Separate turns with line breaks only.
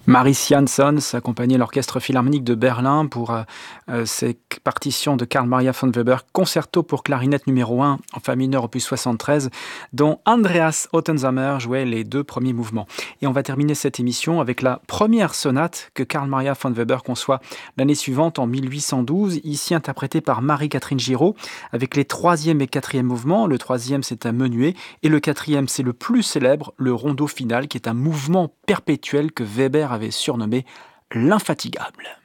Maris Jansons accompagnait l'Orchestre philharmonique de Berlin pour ces partitions de Karl Maria von Weber, concerto pour clarinette numéro 1 en fa mineur opus 73, dont Andreas Ottensamer jouait les 2 premiers mouvements. Et on va terminer cette émission avec la première sonate que Karl Maria von Weber conçoit l'année suivante en 1812, ici interprétée par Marie-Catherine Giraud, avec les 3e et 4e mouvements. Le 3e c'est un menuet et le 4e c'est le plus célèbre, le rondo final, qui est un mouvement perpétuel que Weber avait surnommé l'infatigable.